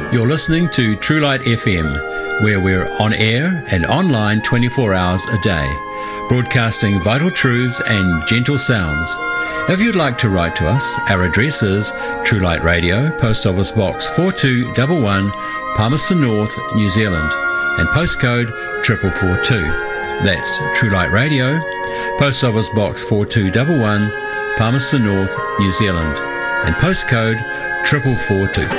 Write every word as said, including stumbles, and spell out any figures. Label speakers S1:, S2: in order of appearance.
S1: You're listening to True Light F M, where we're on air and online twenty-four hours a day, broadcasting vital truths and gentle sounds. If you'd like to write to us, our address is True Light Radio, Post Office Box four two one one, Palmerston North, New Zealand, and postcode four four four two. That's True Light Radio, Post Office Box four two one one, Palmerston North, New Zealand, and postcode four four four two.